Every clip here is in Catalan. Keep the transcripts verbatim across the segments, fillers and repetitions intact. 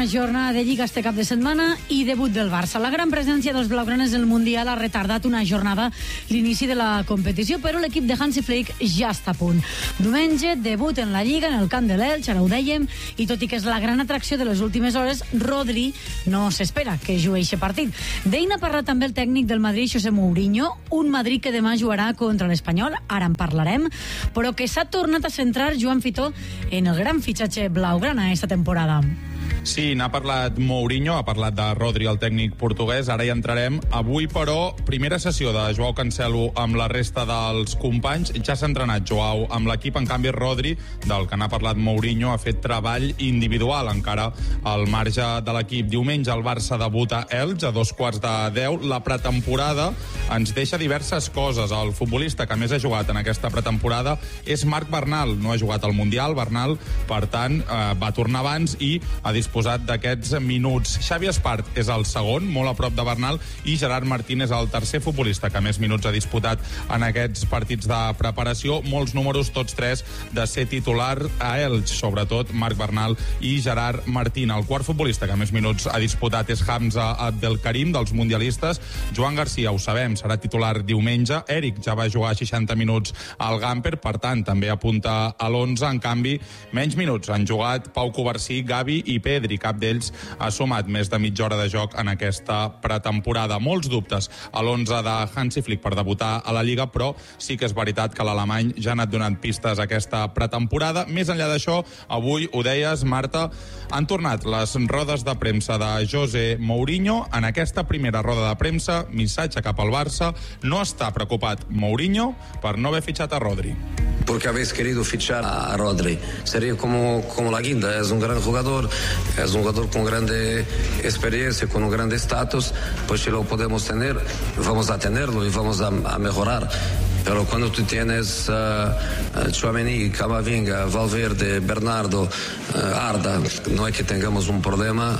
jornada de Lliga este cap de setmana i debut del Barça. La gran presència dels blaugranes del Mundial ha retardat una jornada l'inici de la competició, però l'equip de Hansi Flick ja està a punt. Diumenge, debut en la Lliga, en el camp de l'Elx, ara ho dèiem, i tot i que és la gran atracció de les últimes hores, Rodri no s'espera que jugui aquest partit. D'ell n'ha parlat també el tècnic del Madrid, José Mourinho, un Madrid que demà jugarà contra l'Espanyol, ara en parlarem, però que s'ha tornat a centrar Joan Fitó en el gran fitxatge blaugrana esta temporada. Sí, n'ha parlat Mourinho, ha parlat de Rodri, el tècnic portuguès, ara hi entrarem. Avui, però, primera sessió de Joao Cancelo amb la resta dels companys. Ja s'ha entrenat Joao amb l'equip, en canvi Rodri, del que n'ha parlat Mourinho, ha fet treball individual encara al marge de l'equip. Diumenge el Barça debuta a Elx a dos quarts de deu. La pretemporada ens deixa diverses coses. El futbolista que més ha jugat en aquesta pretemporada és Marc Bernal. No ha jugat al Mundial, Bernal, per tant, eh, va tornar abans i ha disposat d'aquests minuts. Xavi Espart és el segon, molt a prop de Bernal, i Gerard Martín és el tercer futbolista que més minuts ha disputat en aquests partits de preparació. Molts números, tots tres, de ser titular a Elx, sobretot Marc Bernal i Gerard Martín. El quart futbolista que més minuts ha disputat és Hamza Abdelkarim, dels mundialistes. Joan Garcia, ho sabem, serà titular diumenge. Eric ja va jugar seixanta minuts al Gamper, per tant, també apunta a l'onze. En canvi, menys minuts han jugat Pau Covarsí, Gavi i Pedri. Cap d'ells ha sumat més de mitja hora de joc en aquesta pretemporada. Molts dubtes a l'onze de Hansi Flick per debutar a la Lliga, però sí que és veritat que l'alemany ja ha anat donant pistes aquesta pretemporada. Més enllà d'això, avui, ho deies, Marta, han tornat les rodes de premsa de José Mourinho. En aquesta primera roda de premsa, missatge cap al Barça, no està preocupat Mourinho per no haver fitxat a Rodri. Porque habéis querido fichar a Rodri. Sería como, como la guinda, es un gran jugador, es un jugador con grande experiencia, con un grande estatus, pues si lo podemos tener, vamos a tenerlo y vamos a, a mejorar. Pero cuando tú tienes uh, Tchouaméni, Camavinga, Valverde, Bernardo, uh, Arda, no es que tengamos un problema.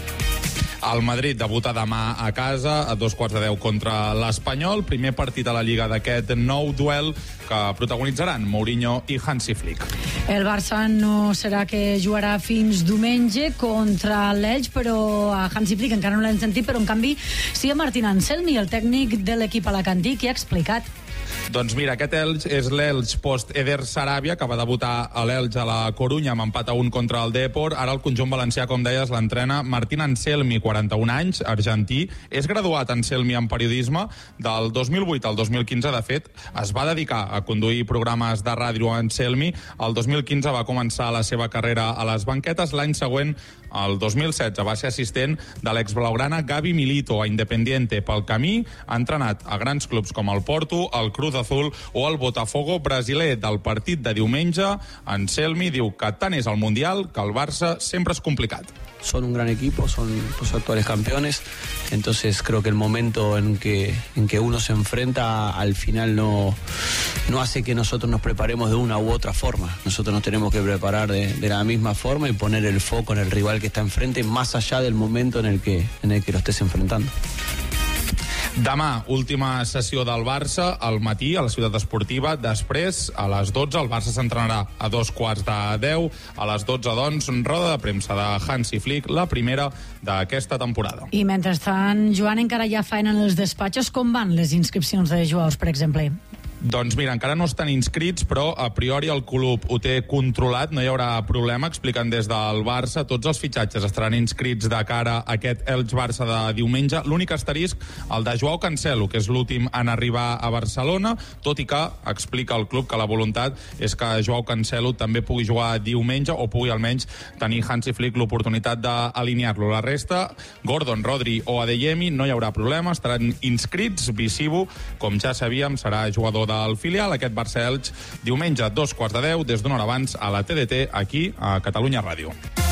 El Madrid debuta demà a casa a dos quarts de deu contra l'Espanyol. Primer partit a la Lliga d'aquest nou duel que protagonitzaran Mourinho i Hansi Flick. El Barça no serà que jugarà fins diumenge contra l'Elx, però a Hansi Flick encara no l'hem sentit, però en canvi sí a Martín Anselmi, el tècnic de l'equip alacantí, que ha explicat. Doncs mira, aquest Elx és l'Elx post-Eder Sarabia, que va debutar a l'Elx a la Corunya amb empat a un contra el Depor. Ara el conjunt valencià, com deies, l'entrena Martín Anselmi, quaranta-un anys, argentí. És graduat Anselmi en periodisme. Del dos mil vuit al dos mil quinze, de fet, es va dedicar a conduir programes de ràdio a Anselmi. El dos mil quinze va començar la seva carrera a les banquetes. L'any següent, el dos mil setze, va ser assistent de l'ex-blaugrana Gavi Milito a Independiente. Pel camí ha entrenat a grans clubs com el Porto, el Cruz Azul o el Botafogo brasiler. Del partit de diumenge, Anselmi diu que tant és el Mundial que el Barça sempre és complicat. Son un gran equipo, son los actuales campeones, entonces creo que el momento en que, en que uno se enfrenta al final no, no hace que nosotros nos preparemos de una u otra forma. Nosotros nos tenemos que preparar de, de la misma forma y poner el foco en el rival que está enfrente, más allá del momento en el que, en el que lo estés enfrentando. Demà, última sessió del Barça, al matí, a la Ciutat Esportiva. Després, a les dotze, el Barça s'entrenarà a dos quarts de deu. A les dotze, doncs, roda de premsa de Hansi Flick, la primera d'aquesta temporada. I mentrestant, Joan, encara hi ha feina en els despatxos. Com van les inscripcions de jugadors, per exemple? Doncs mira, encara no estan inscrits, però a priori el club ho té controlat, no hi haurà problema, expliquen des del Barça. Tots els fitxatges estaran inscrits de cara a aquest Elx-Barça de diumenge. L'únic asterisc, el de Joao Cancelo, que és l'últim en arribar a Barcelona, tot i que explica el club que la voluntat és que Joao Cancelo també pugui jugar diumenge, o pugui almenys tenir Hansi Flick l'oportunitat d'alinear-lo. La resta, Gordon, Rodri o Adeyemi, no hi haurà problema, estaran inscrits. Visivo, com ja sabíem, serà jugador del filial. Aquest Barça-Elx, diumenge, dos quarts de deu, des d'una hora abans, a la T D T, aquí a Catalunya Ràdio.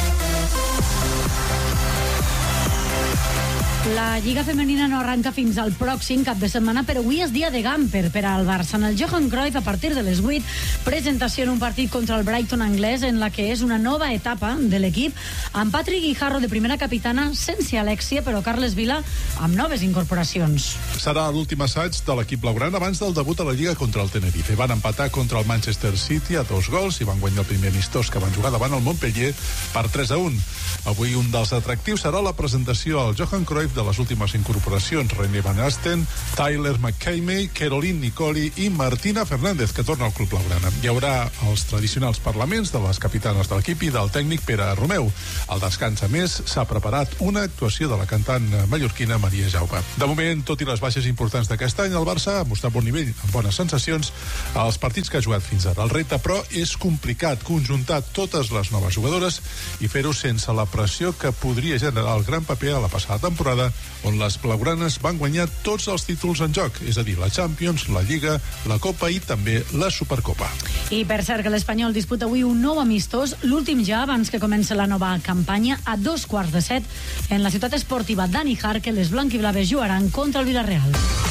La Lliga Femenina no arranca fins al pròxim cap de setmana, però avui és dia de Gamper per al Barça. En el Johan Cruyff, a partir de les vuit, presentació en un partit contra el Brighton anglès, en la que és una nova etapa de l'equip, amb Patrick Guijarro de primera capitana, sense Alexia, però Carles Vila amb noves incorporacions. Serà l'últim assaig de l'equip blaugrana abans del debut a la Lliga contra el Tenerife. Van empatar contra el Manchester City a dos gols i van guanyar el primer amistós que van jugar davant el Montpellier per tres a un. Avui un dels atractius serà la presentació al Johan Cruyff de les últimes incorporacions, René Van Asten, Tyler McCamey, Caroline Nicoli i Martina Fernández, que torna al club blaugrana. Hi haurà els tradicionals parlaments de les capitanes de l'equip i del tècnic Pere Romeu. Al descans, a més, s'ha preparat una actuació de la cantant mallorquina Maria Jaume. De moment, tot i les baixes importants d'aquest any, el Barça ha mostrat bon nivell, amb bones sensacions, als partits que ha jugat fins ara. El repte, però, és complicat, conjuntar totes les noves jugadores i fer-ho sense la pressió que podria generar el gran paper a la passada temporada, on les blaugranes van guanyar tots els títols en joc, és a dir, la Champions, la Lliga, la Copa i també la Supercopa. I per cert que l'Espanyol disputa avui un nou amistós, l'últim ja abans que comença la nova campanya, a dos quarts de set, en la ciutat esportiva Dani Jarque, les blanquiblaves jugaran contra el Villarreal.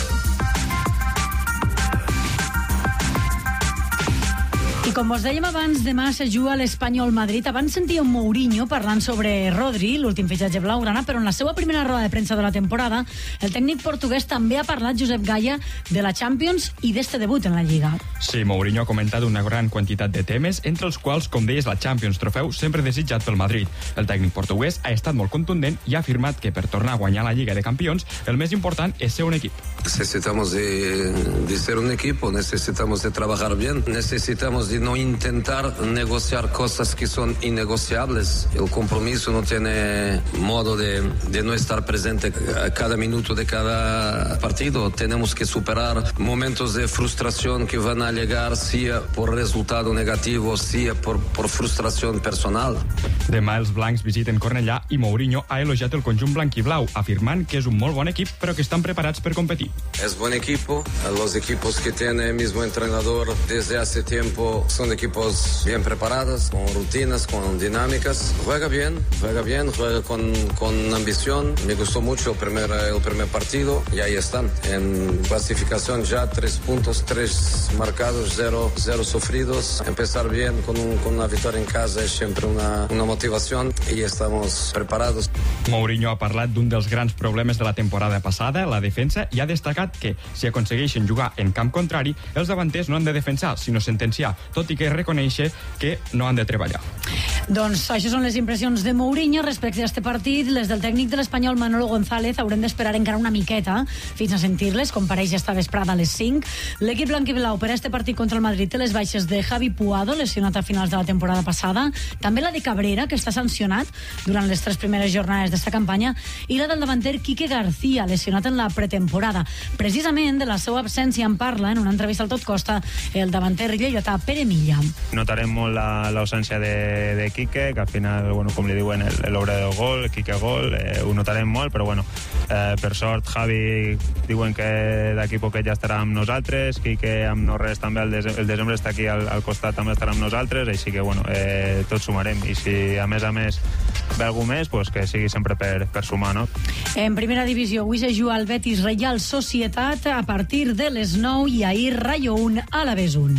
I com vos dèiem abans, demà se juga a l'Espanyol Madrid. Abans sentíem Mourinho parlant sobre Rodri, l'últim fitxatge blaugrana, però en la seva primera roda de premsa de la temporada, el tècnic portuguès també ha parlat, Josep Gaya, de la Champions i d'este debut en la Lliga. Sí, Mourinho ha comentat una gran quantitat de temes, entre els quals, com deies, la Champions, trofeu sempre desitjat pel Madrid. El tècnic portuguès ha estat molt contundent i ha afirmat que per tornar a guanyar la Lliga de Campions, el més important és ser un equip. Necesitamos de, de ser un equipo, necesitamos de trabajar bien, necesitamos de no intentar negociar cosas que son innegociables. El compromiso no tiene modo de, de no estar presente a cada minuto de cada partido. Tenemos que superar momentos de frustración que van a llegar, sea por resultado negativo, sea por, por frustración personal. Demà els blancs visiten Cornellà i Mourinho ha elogiat el conjunt blanc i blau, afirmant que és un molt bon equip, però que estan preparats per competir. Es buen equipo. Los equipos que tiene el mismo entrenador desde hace tiempo son equipos bien preparados, con rutinas, con dinámicas. Juega bien, juega bien, juega con, con ambición. Me gustó mucho el primer, el primer partido y ahí están. En clasificación ya tres puntos, tres marcados, cero, cero sufridos. Empezar bien con, un, con una victoria en casa es siempre una, una motivación y estamos preparados. Mourinho ha parlat d'un dels grans problemes de la temporada passada, la defensa, i ha destacat que, si aconsegueixen jugar en camp contrari, els davanters no han de defensar, sinó sentenciar, tot i que reconèixer que no han de treballar. Doncs això són les impressions de Mourinho respecte a este partit. Les del tècnic de l'Espanyol, Manolo González, haurem d'esperar encara una miqueta fins a sentir-les. Compareix esta vesprada a les cinc. L'equip blanc i blau per a este partit contra el Madrid té les baixes de Javi Puado, lesionat a finals de la temporada passada, també la de Cabrera, que està sancionat durant les tres primeres jornades d'esta campanya, i la del davanter Quique García, lesionat en la pretemporada. Precisament de la seva absència en parla en una entrevista al Tot Costa el davanter lleidatà Pere Milla. Notarem molt l'ausència de, de Quique, que al final, bueno, com li diuen, l'obra del gol, Quique gol, eh, ho notarem molt, però bueno, eh, per sort Javi diuen que d'aquí poquet ja estarà amb nosaltres, Quique amb no res també, el, des el desembre està aquí al, al costat, també estarà amb nosaltres, així que bueno, eh, tots sumarem, i si a més a més ve algú més, pues que sigui sempre per, per sumar, no? En primera divisió, avui se juga al Betis Reial Societat a partir de les nou i ahir Rayo un, Alavés un.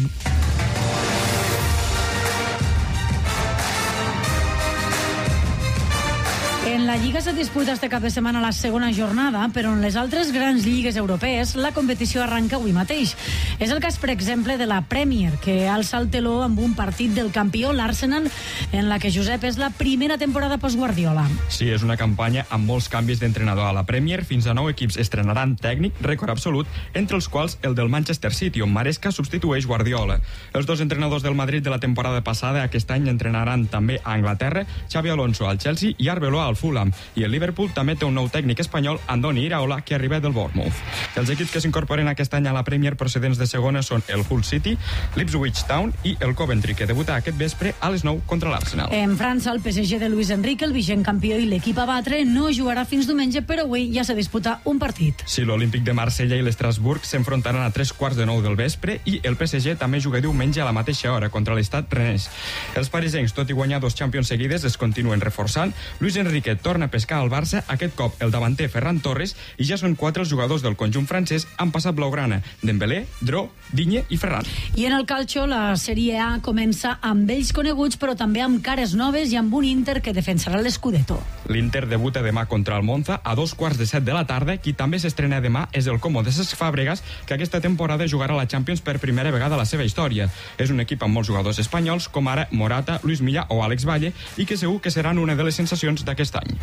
En la Lliga se disputa este cap de setmana la segona jornada, però en les altres grans lligues europees la competició arranca avui mateix. És el cas, per exemple, de la Premier, que alça el teló amb un partit del campió, l'Arsenal, en la que, Josep, és la primera temporada post-Guardiola. Sí, és una campanya amb molts canvis d'entrenador a la Premier. Fins a nou equips estrenaran tècnic, rècord absolut, entre els quals el del Manchester City, on Maresca substitueix Guardiola. Els dos entrenadors del Madrid de la temporada passada aquest any entrenaran també a Anglaterra, Xabi Alonso al Chelsea i Arbeloa al Fulham. I el Liverpool també té un nou tècnic espanyol, Andoni Iraola, que arriba del Bournemouth. Els equips que s'incorporen aquest any a la Premier procedents de segona són el Hull City, l'Ipswich Town i el Coventry, que debuta aquest vespre a les nou contra l'Arsenal. En França, el P S G de Luis Enrique, el vigent campió i l'equip a batre, no jugarà fins diumenge, però avui ja se disputa un partit. Sí, l'Olímpic de Marsella i l'Estrasburg s'enfrontaran a tres quarts de nou del vespre i el P S G també juga diumenge a la mateixa hora contra l'Stade Rennais. Els parisencs, tot i guanyar dos Champions seguides, es continuen reforçant. Luis Enrique torna a pescar al Barça, aquest cop el davanter Ferran Torres, i ja són quatre els jugadors del conjunt francès han passat blaugrana: Dembélé, Dro, Digne i Ferran. I en el calcio, la Sèrie A comença amb vells coneguts, però també amb cares noves i amb un Inter que defensarà l'Scudetto. L'Inter debuta demà contra el Monza a dos quarts de set de la tarda. Qui també s'estrena demà és el Como de Cesc Fàbregas, que aquesta temporada jugarà a la Champions per primera vegada a la seva història. És un equip amb molts jugadors espanyols, com ara Morata, Luis Milla o Àlex Valle, i que segur que seran una de les sensacions d'aquest any.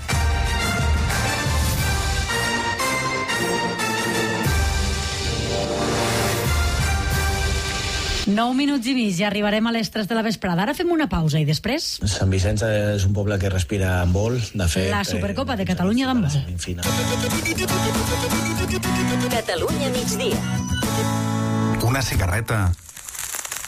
Nou minuts i mig i arribarem a les tres de la vesprada. Ara fem una pausa i després... Sant Vicenç és un poble que respira handbol. De fet, la Supercopa de Catalunya d'handbol. Catalunya migdia. Una cigarreta